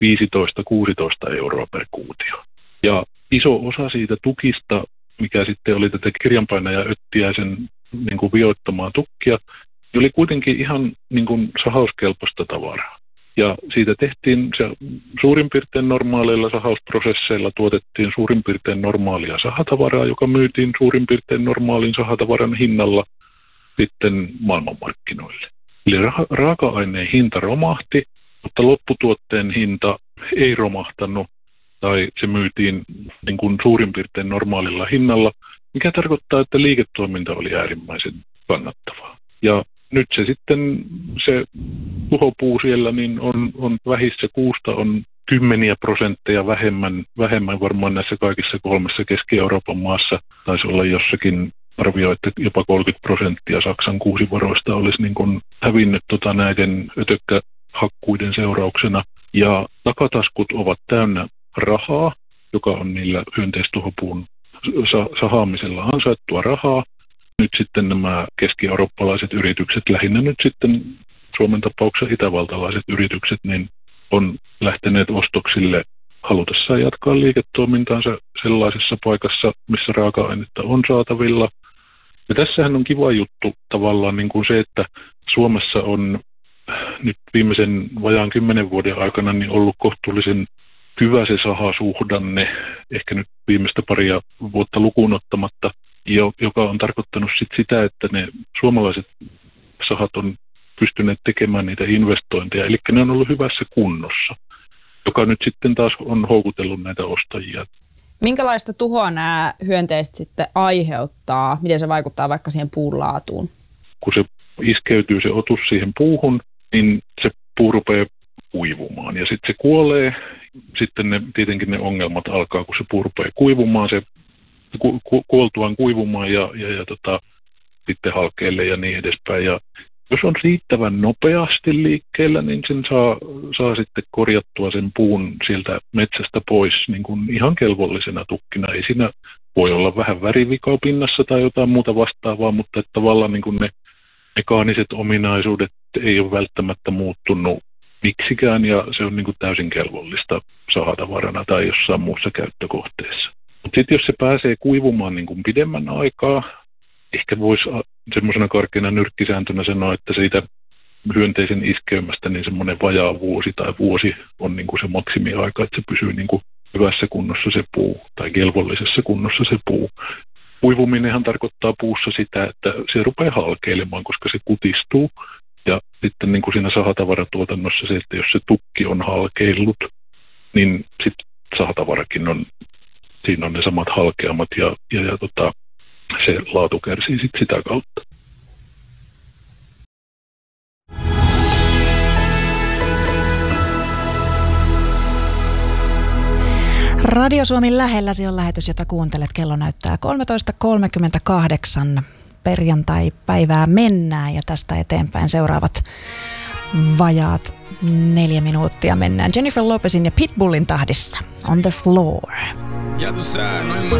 15-16 € per kuutio. Ja iso osa siitä tukista, mikä sitten oli tätä kirjanpainaja Öttiäisen niin kuin vioittamaa tukkia, oli kuitenkin ihan niin kuin sahauskelpoista tavaraa. Ja siitä tehtiin se suurin piirtein normaaleilla sahausprosesseilla tuotettiin suurin piirtein normaalia sahatavaraa, joka myytiin suurin piirtein normaalin sahatavaran hinnalla sitten maailmanmarkkinoille. Eli raaka-aineen hinta romahti, mutta lopputuotteen hinta ei romahtanut tai se myytiin niin kuin suurin piirtein normaalilla hinnalla, mikä tarkoittaa, että liiketoiminta oli äärimmäisen kannattavaa. Ja nyt se sitten, se tuhopuu siellä niin on vähissä, kuusta on 10% vähemmän varmaan näissä kaikissa 3 Keski-Euroopan maassa. Taisi olla jossakin arvio, että jopa 30% Saksan kuusivaroista olisi niin kuin hävinnyt näiden ötökkähakkuiden seurauksena. Ja takataskut ovat täynnä rahaa, joka on niillä hyönteistuhopuun sahaamisella ansaittua rahaa. Nyt sitten nämä keski-eurooppalaiset yritykset, lähinnä nyt sitten Suomen tapauksessa itävaltalaiset yritykset, niin on lähteneet ostoksille halutessaan jatkaa liiketoimintaansa sellaisessa paikassa, missä raaka-ainetta on saatavilla. Ja tässähän on kiva juttu tavallaan niin kuin se, että Suomessa on nyt viimeisen vajaan 10 vuoden aikana niin ollut kohtuullisen hyvä se sahasuhdanne, ehkä nyt viimeistä paria vuotta lukuun ottamatta, joka on tarkoittanut sitä, että ne suomalaiset sahat on pystyneet tekemään niitä investointeja, eli ne on ollut hyvässä kunnossa, joka nyt sitten taas on houkutellut näitä ostajia. Minkälaista tuhoa nämä hyönteiset sitten aiheuttaa? Miten se vaikuttaa vaikka siihen puun laatuun? Kun se iskeytyy se otus siihen puuhun, niin se puu rupeaa kuivumaan ja sitten se kuolee. Sitten tietenkin ne ongelmat alkaa, kun se puu rupeaa kuivumaan, se kuoltuaan kuivumaan ja sitten halkeille ja niin edespäin. Ja jos on riittävän nopeasti liikkeellä, niin sen saa sitten korjattua sen puun sieltä metsästä pois niin kuin ihan kelvollisena tukkina. Ei siinä voi olla vähän värivikaa pinnassa tai jotain muuta vastaavaa, mutta että tavallaan niin kuin ne mekaaniset ominaisuudet ei ole välttämättä muuttunut miksikään ja se on niin kuin täysin kelvollista sahatavarana tai jossain muussa käyttökohteessa. Mutta sitten jos se pääsee kuivumaan niin kuin pidemmän aikaa, ehkä voisi semmoisena karkeana nyrkkisääntönä sanoa, että siitä hyönteisen iskeymästä niin semmoinen vajaa vuosi tai vuosi on niin kuin se maksimiaika, että se pysyy niin kuin hyvässä kunnossa se puu tai kelvollisessa kunnossa se puu. Kuivuminenhan tarkoittaa puussa sitä, että se rupeaa halkeilemaan, koska se kutistuu. Ja sitten niin kuin siinä sahatavaratuotannossa se, että jos se tukki on halkeillut, niin sitten sahatavarakin on, siinä on ne samat halkeamat ja se laatu kärsii sitten sitä kautta. Radio Suomen lähelläsi on lähetys, jota kuuntelet. Kello näyttää 13.38. Perjantai-päivää mennään ja tästä eteenpäin seuraavat vajaat 4 minuuttia mennään Jennifer Lopezin ja Pitbullin tahdissa. On the Floor. Ya tú sabes, no hay más